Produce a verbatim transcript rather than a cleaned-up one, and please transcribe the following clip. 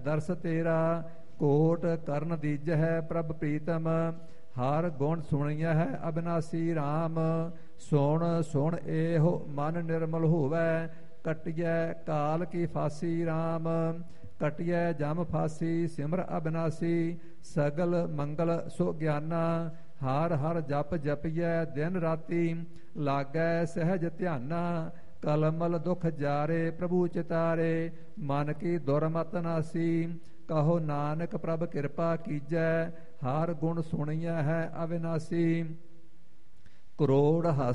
ਦਰਸ ਤੇਰਾ ਕੋਟ ਕਰਨ ਦੀਜਹਿ ਪ੍ਰਭ ਪ੍ਰੀਤਮ। ਹਰ ਗੁਣ ਸੁਣੀਆ ਹੈ ਅਬਿਨਾਸੀ RAM। ਸੁਣ ਸੁਣ ਇਹੋ ਮਨ ਨਿਰਮਲ ਹੋਵੈ, ਕਟਿਐ ਕਾਲ ਕੀ ਫਾਸੀ RAM। ਕਟਿਐ ਜਮ ਫਾਸੀ ਸਿਮਰ ਅਬਿਨਾਸੀ, ਸਗਲ ਮੰਗਲ ਸੋ ਗਿਆਨਾ। ਹਰ ਹਰ ਜਪ ਜਪੀਐ ਦਿਨ ਰਾਤੀ, ਲਾਗੈ ਸਹਿਜ ਧਿਆਨਾ। ਕਲਮਲ ਦੁਖ ਜਾਰੇ ਪ੍ਰਭੂ ਚਿਤਾਰੇ, ਮਨ ਕੀ ਦੁਰਮਤ ਨਾਸੀ। ਕਹੋ ਨਾਨਕ ਪ੍ਰਭ ਕਿਰਪਾ ਕੀਜੈ, ਹਰ ਗੁਣ ਸੁਣੀਐ ਹੈ ਅਵਿਨਾਸੀ। ਕਰੋੜ ਹਸ